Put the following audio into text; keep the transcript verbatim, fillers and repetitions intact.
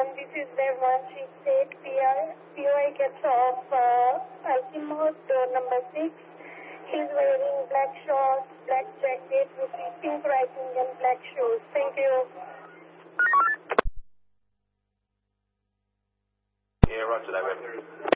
Um, this is Devanshi State, P O I gets off uh, Alkimos, door number six. He's wearing black shorts, black jacket with pink writing and black shoes. Thank you. Yeah, roger that,